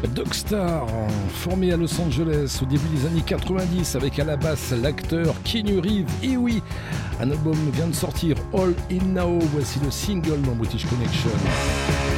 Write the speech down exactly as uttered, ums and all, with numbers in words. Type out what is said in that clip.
Dogstar, formé à Los Angeles au début des années quatre-vingt-dix avec à la basse l'acteur Keanu Reeves. Et oui, un album vient de sortir, All In Now. Voici le single dans British Connection.